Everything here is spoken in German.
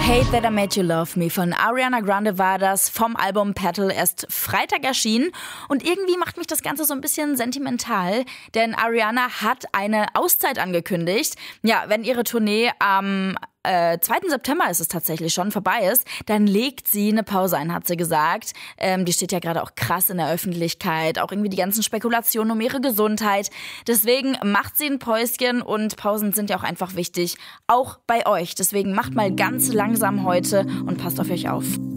Hate That I Made You Love Me von Ariana Grande war das, vom Album Petal, erst Freitag erschienen. Und irgendwie macht mich das Ganze so ein bisschen sentimental, denn Ariana hat eine Auszeit angekündigt. Ja, wenn ihre Tournee am 2. September ist es tatsächlich schon, vorbei ist, dann legt sie eine Pause ein, hat sie gesagt. Die steht ja gerade auch krass in der Öffentlichkeit, auch irgendwie die ganzen Spekulationen um ihre Gesundheit. Deswegen macht sie ein Päuschen und Pausen sind ja auch einfach wichtig, auch bei euch. Deswegen macht mal ganz langsam heute und passt auf euch auf.